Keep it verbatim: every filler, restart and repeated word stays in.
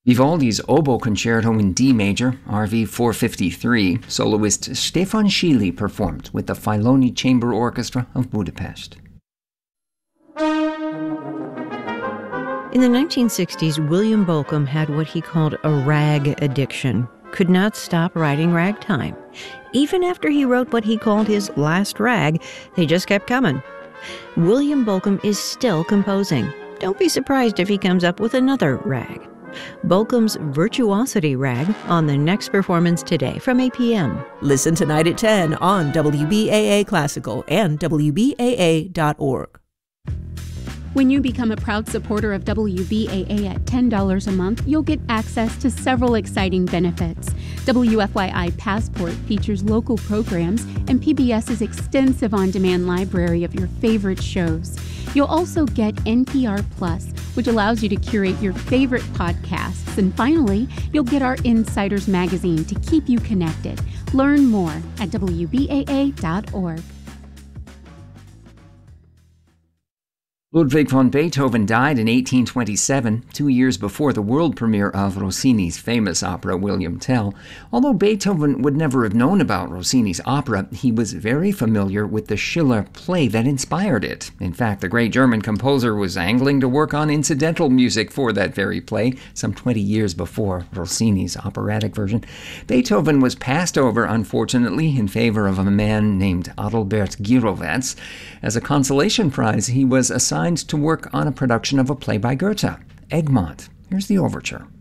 Vivaldi's Oboe Concerto in D major, R V four fifty-three, soloist Stefan Schily performed with the Filoni Chamber Orchestra of Budapest. In the nineteen sixties, William Bolcom had what he called a rag addiction. Could not stop writing ragtime. Even after he wrote what he called his last rag, they just kept coming. William Bolcom is still composing. Don't be surprised if he comes up with another rag. Bolcom's Virtuosity Rag on the next performance today from A P M. Listen tonight at ten on W B A A Classical and W B A A dot org. When you become a proud supporter of W B A A at ten dollars a month, you'll get access to several exciting benefits. W F Y I Passport features local programs and PBS's extensive on-demand library of your favorite shows. You'll also get N P R Plus, which allows you to curate your favorite podcasts. And finally, you'll get our Insiders magazine to keep you connected. Learn more at W B A A dot org. Ludwig van Beethoven died in eighteen twenty-seven, two years before the world premiere of Rossini's famous opera William Tell. Although Beethoven would never have known about Rossini's opera, he was very familiar with the Schiller play that inspired it. In fact, the great German composer was angling to work on incidental music for that very play, some twenty years before Rossini's operatic version. Beethoven was passed over, unfortunately, in favor of a man named Adalbert Gyrowetz. As a consolation prize, he was assigned to work on a production of a play by Goethe, Egmont. Here's the overture.